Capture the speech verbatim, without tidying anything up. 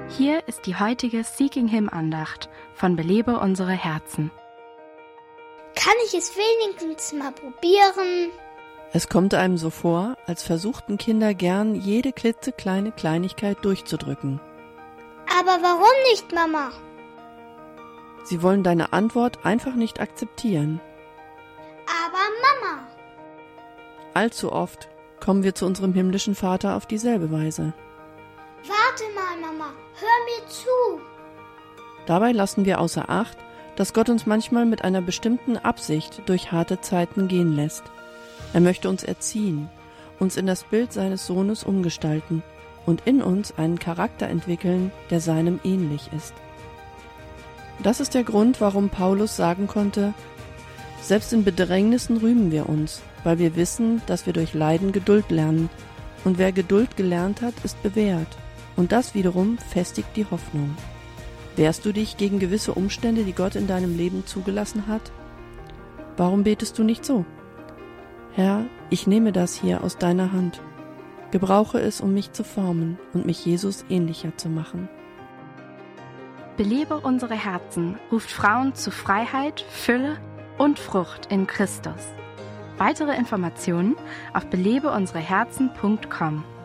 Hier ist die heutige Seeking Him Andacht von Belebe unsere Herzen. Kann ich es wenigstens mal probieren? Es kommt einem so vor, als versuchten Kinder gern, jede klitzekleine Kleinigkeit durchzudrücken. Aber warum nicht, Mama? Sie wollen deine Antwort einfach nicht akzeptieren. Aber Mama! Allzu oft kommen wir zu unserem himmlischen Vater auf dieselbe Weise. Warte mal, Mama, hör mir zu. Dabei lassen wir außer Acht, dass Gott uns manchmal mit einer bestimmten Absicht durch harte Zeiten gehen lässt. Er möchte uns erziehen, uns in das Bild seines Sohnes umgestalten und in uns einen Charakter entwickeln, der seinem ähnlich ist. Das ist der Grund, warum Paulus sagen konnte: Selbst in Bedrängnissen rühmen wir uns, weil wir wissen, dass wir durch Leiden Geduld lernen. Und wer Geduld gelernt hat, ist bewährt. Und das wiederum festigt die Hoffnung. Wehrst du dich gegen gewisse Umstände, die Gott in deinem Leben zugelassen hat? Warum betest du nicht so? Herr, ich nehme das hier aus deiner Hand. Gebrauche es, um mich zu formen und mich Jesus ähnlicher zu machen. Belebe unsere Herzen ruft Frauen zu Freiheit, Fülle und Frucht in Christus. Weitere Informationen auf belebe unsere herzen punkt com.